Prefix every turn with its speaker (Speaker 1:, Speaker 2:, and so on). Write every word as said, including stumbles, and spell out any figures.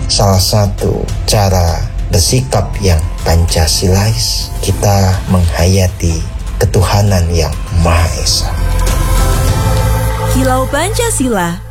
Speaker 1: salah satu cara bersikap yang Pancasilais, kita menghayati ketuhanan yang Maha Esa.
Speaker 2: Kilau Pancasila